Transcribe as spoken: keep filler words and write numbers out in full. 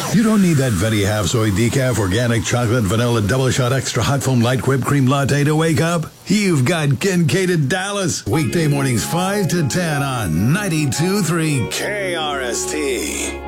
You don't need that Venti half soy decaf organic chocolate vanilla double shot extra hot foam light whipped cream latte to wake up. You've got Kincaid at Dallas. Weekday mornings five to ten on ninety-two point three K R S T.